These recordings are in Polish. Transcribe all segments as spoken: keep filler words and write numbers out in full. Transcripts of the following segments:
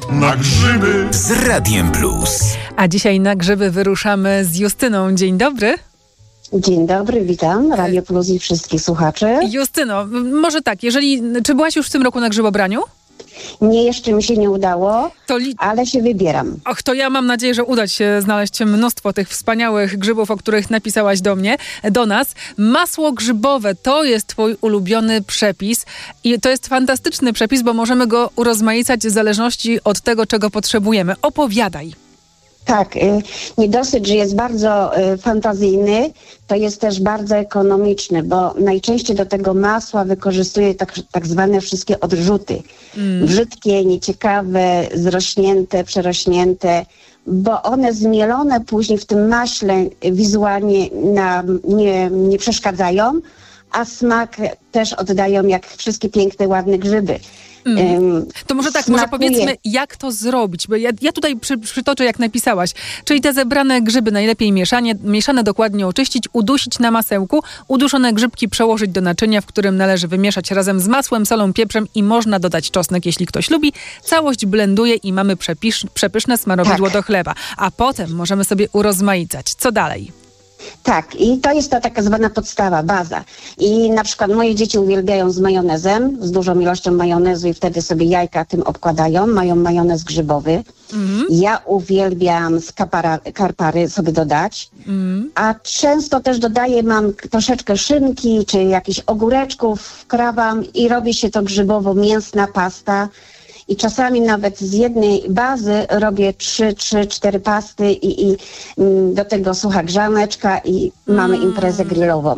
Na grzyby z Radiem Plus. A dzisiaj na grzyby wyruszamy z Justyną. Dzień dobry. Dzień dobry, witam. Radio Plus i wszystkich słuchaczy. Justyno, może tak, jeżeli, czy byłaś już w tym roku na grzybobraniu? Nie, jeszcze mi się nie udało, li... ale się wybieram. Och, to ja mam nadzieję, że uda ci się znaleźć mnóstwo tych wspaniałych grzybów, o których napisałaś do mnie, do nas. Masło grzybowe to jest twój ulubiony przepis i to jest fantastyczny przepis, bo możemy go urozmaicać w zależności od tego, czego potrzebujemy. Opowiadaj. Tak, nie dosyć, że jest bardzo fantazyjny, to jest też bardzo ekonomiczny, bo najczęściej do tego masła wykorzystuje tak, tak zwane wszystkie odrzuty. Mm. Brzydkie, nieciekawe, zrośnięte, przerośnięte, bo one zmielone później w tym maśle wizualnie nam nie, nie przeszkadzają, a smak też oddają jak wszystkie piękne, ładne grzyby. Mm. To może tak, Smakuje. może powiedzmy, jak to zrobić, bo ja, ja tutaj przy, przytoczę, jak napisałaś, czyli te zebrane grzyby najlepiej mieszanie, mieszane dokładnie oczyścić, udusić na masełku, uduszone grzybki przełożyć do naczynia, w którym należy wymieszać razem z masłem, solą, pieprzem i można dodać czosnek, jeśli ktoś lubi. Całość blenduje i mamy przepisz, przepyszne smarowidło tak. do chleba, a potem możemy sobie urozmaicać. Co dalej? Tak, i to jest ta taka zwana podstawa, baza. I na przykład moje dzieci uwielbiają z majonezem, z dużą ilością majonezu i wtedy sobie jajka tym obkładają, mają majonez grzybowy. Mm. Ja uwielbiam z kapara, karpary sobie dodać, mm. a często też dodaję, mam troszeczkę szynki, czy jakichś ogóreczków wkrawam i robi się to grzybowo-mięsna pasta. I czasami nawet z jednej bazy robię trzy, trzy, cztery pasty i, i do tego sucha grzaneczka i mamy mm. imprezę grillową.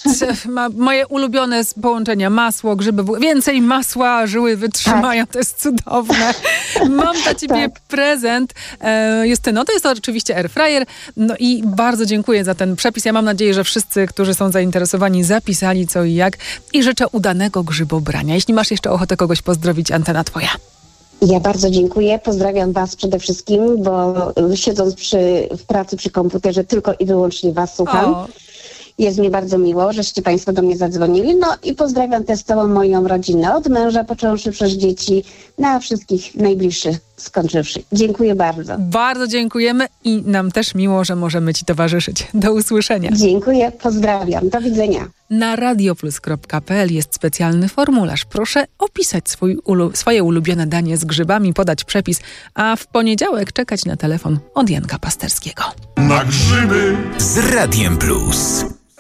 Ma moje ulubione połączenia, masło, grzyby, więcej masła, żyły wytrzymają, tak. To jest cudowne. Mam dla ciebie tak. prezent. E, Justyno, to jest to oczywiście air fryer. No i bardzo dziękuję za ten przepis. Ja mam nadzieję, że wszyscy, którzy są zainteresowani, zapisali co i jak i życzę udanego grzybobrania. Jeśli masz jeszcze ochotę kogoś pozdrowić, antena twoja. Ja bardzo dziękuję. Pozdrawiam was przede wszystkim, bo siedząc przy, w pracy przy komputerze tylko i wyłącznie was słucham. O. Jest mi bardzo miło, żeście państwo do mnie zadzwonili. No i pozdrawiam też całą moją rodzinę, od męża począwszy przez dzieci, na wszystkich najbliższych skończywszy. Dziękuję bardzo. Bardzo dziękujemy i nam też miło, że możemy ci towarzyszyć. Do usłyszenia. Dziękuję, pozdrawiam. Do widzenia. Na radioplus kropka pe el jest specjalny formularz. Proszę opisać swój ulu- swoje ulubione danie z grzybami, podać przepis, a w poniedziałek czekać na telefon od Janka Pasterskiego. Na grzyby z Radiem Plus.